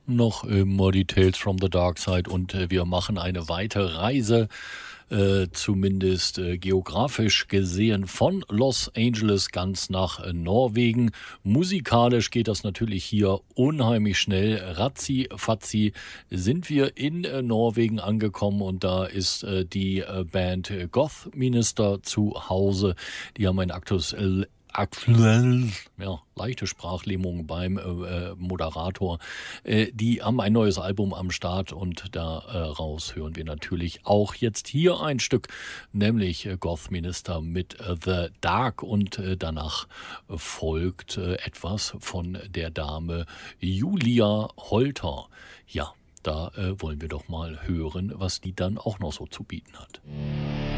Noch immer die Tales from the Dark Side und wir machen eine weite Reise, zumindest geografisch gesehen, von Los Angeles ganz nach Norwegen. Musikalisch geht das natürlich hier unheimlich schnell. Ratzi fatzi sind wir in Norwegen angekommen und da ist die Band Goth Minister zu Hause. Die haben ein aktuell, ja, leichte Sprachlähmung beim Moderator. Die haben ein neues Album am Start und daraus hören wir natürlich auch jetzt hier ein Stück, nämlich Goth Minister mit The Dark und danach folgt etwas von der Dame Julia Holter. Ja, da wollen wir doch mal hören, was die dann auch noch so zu bieten hat.